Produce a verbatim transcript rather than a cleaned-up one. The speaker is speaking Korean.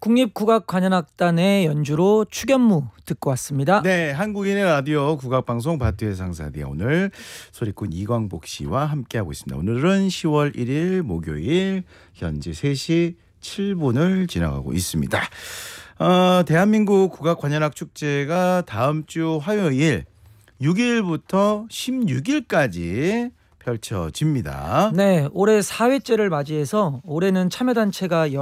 국립국악관현악단의 연주로 축연무 듣고 왔습니다. 네, 한국인의 라디오 국악방송 바투의 상사디아 오늘 소리꾼 이광복 씨와 함께하고 있습니다. 오늘은 시월 일일 목요일 현재 세 시 칠 분을 지나가고 있습니다. 어, 대한민국 국악관현악 축제가 다음 주 화요일 육 일부터 십육 일까지 펼쳐집니다. 네, 올해 사 회째를 맞이해서 올해는 참여단체가